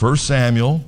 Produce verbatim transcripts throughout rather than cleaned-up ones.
First Samuel.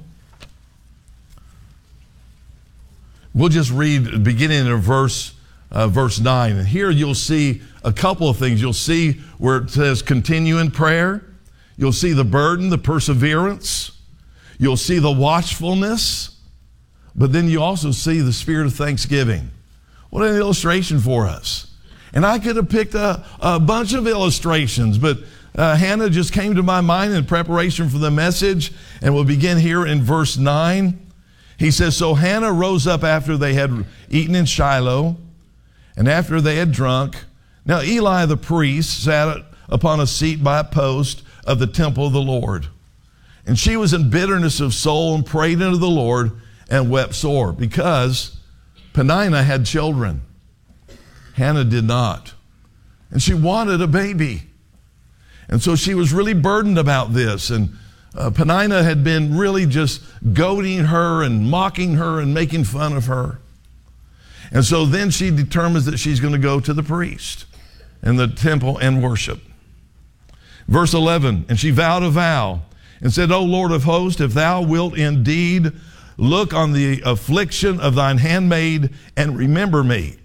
We'll just read beginning in verse, uh, verse nine. And here you'll see a couple of things. You'll see where it says continue in prayer. You'll see the burden, the perseverance. You'll see the watchfulness. But then you also see the spirit of thanksgiving. What an illustration for us. And I could have picked a, a bunch of illustrations, but uh, Hannah just came to my mind in preparation for the message. And we'll begin here in verse nine. He says, so Hannah rose up after they had eaten in Shiloh, and after they had drunk. Now Eli the priest sat upon a seat by a post of the temple of the Lord. And she was in bitterness of soul and prayed unto the Lord and wept sore, because Peninnah had children. Hannah did not. And she wanted a baby. And so she was really burdened about this. And Uh, Peninnah had been really just goading her and mocking her and making fun of her. And so then she determines that she's going to go to the priest in the temple and worship. Verse eleven, and she vowed a vow and said, O Lord of hosts, if thou wilt indeed look on the affliction of thine handmaid and remember me,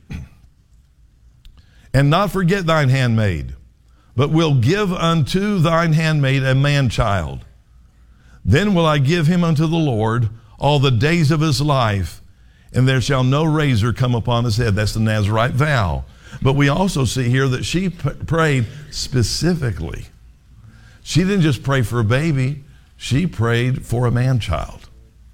and not forget thine handmaid, but will give unto thine handmaid a man-child, then will I give him unto the Lord all the days of his life, and there shall no razor come upon his head. That's the Nazirite vow. But we also see here that she p- prayed specifically. She didn't just pray for a baby. She prayed for a man-child.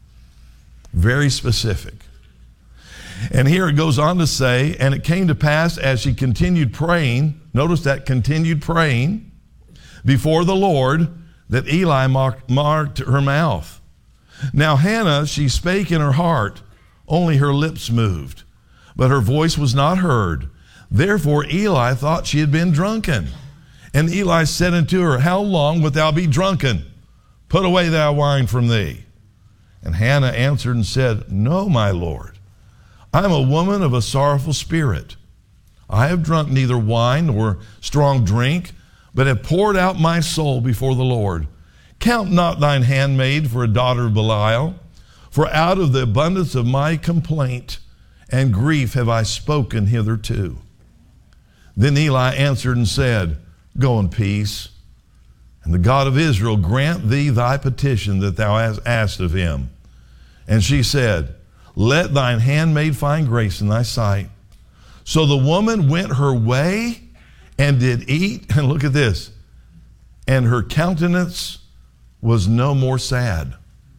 Very specific. And here it goes on to say, and it came to pass as she continued praying, notice that, continued praying before the Lord, that Eli marked, marked her mouth. Now Hannah, she spake in her heart, only her lips moved, but her voice was not heard. Therefore Eli thought she had been drunken. And Eli said unto her, how long wilt thou be drunken? Put away thy wine from thee. And Hannah answered and said, no, my Lord, I am a woman of a sorrowful spirit. I have drunk neither wine nor strong drink, but have poured out my soul before the Lord. Count not thine handmaid for a daughter of Belial, for out of the abundance of my complaint and grief have I spoken hitherto. Then Eli answered and said, go in peace, and the God of Israel grant thee thy petition that thou hast asked of him. And she said, let thine handmaid find grace in thy sight. So the woman went her way and did eat, and look at this, and her countenance was no more sad.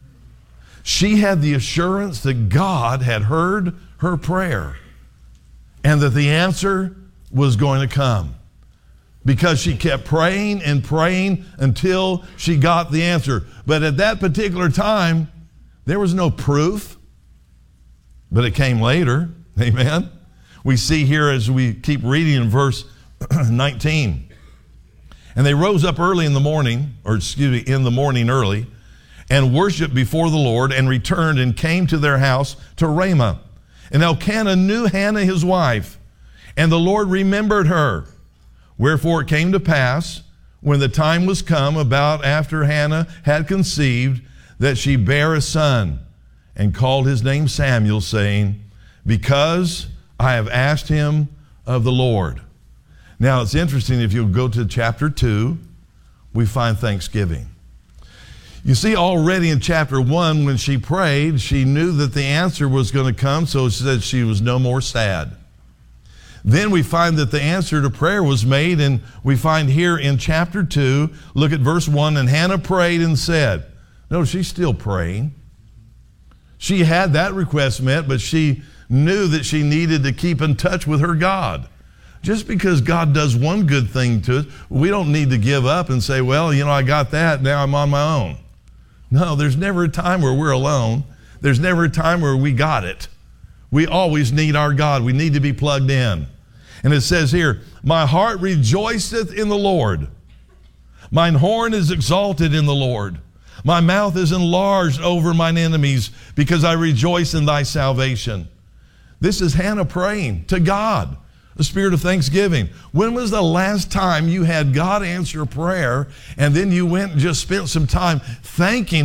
She had the assurance that God had heard her prayer and that the answer was going to come, because she kept praying and praying until she got the answer. But at that particular time, there was no proof, but it came later. Amen. We see here as we keep reading in verse nineteen. And they rose up early in the morning, or excuse me, in the morning early, and worshiped before the Lord, and returned and came to their house to Ramah. And Elkanah knew Hannah his wife, and the Lord remembered her. Wherefore it came to pass, when the time was come, about after Hannah had conceived, that she bare a son, and called his name Samuel, saying, because I have asked him of the Lord. Now, it's interesting, if you go to chapter two, we find thanksgiving. You see, already in chapter one, when she prayed, she knew that the answer was going to come, so it said she was no more sad. Then we find that the answer to prayer was made, and we find here in chapter two, look at verse one, and Hannah prayed and said, no, she's still praying. She had that request met, but she knew that she needed to keep in touch with her God. Just because God does one good thing to us, we don't need to give up and say, well, you know, I got that, now I'm on my own. No, there's never a time where we're alone. There's never a time where we got it. We always need our God. We need to be plugged in. And it says here, my heart rejoiceth in the Lord. Mine horn is exalted in the Lord. My mouth is enlarged over mine enemies, because I rejoice in thy salvation. This is Hannah praying to God, the spirit of thanksgiving. When was the last time you had God answer prayer and then you went and just spent some time thanking